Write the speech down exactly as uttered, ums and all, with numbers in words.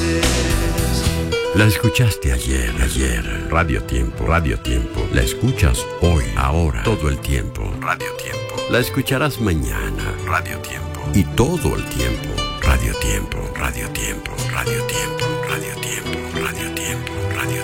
La escuchaste ayer, ayer, Radio Tiempo, Radio Tiempo. La escuchas hoy, ahora, todo el tiempo, Radio Tiempo. La escucharás mañana, Radio Tiempo. Y todo el tiempo, Radio Tiempo, Radio Tiempo, Radio Tiempo, Radio Tiempo, Radio Tiempo, Radio